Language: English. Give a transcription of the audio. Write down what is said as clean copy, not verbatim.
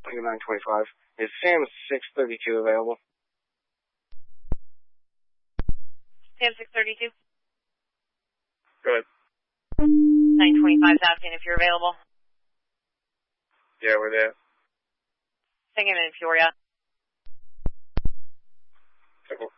925. Is Sam 632 available? Sam 632. Go ahead. 925 is asking if you're available. Yeah, we're there. Sing him in Peoria. Simple.